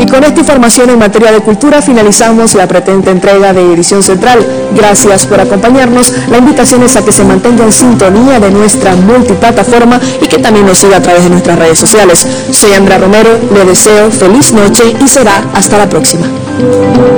con esta información en materia de cultura finalizamos la presente entrega de Edición Central. Gracias por acompañarnos. La invitación es a que se mantenga en sintonía de nuestra multiplataforma y que también nos siga a través de nuestras redes sociales. Soy Andrea Romero, le deseo feliz noche y será hasta la próxima.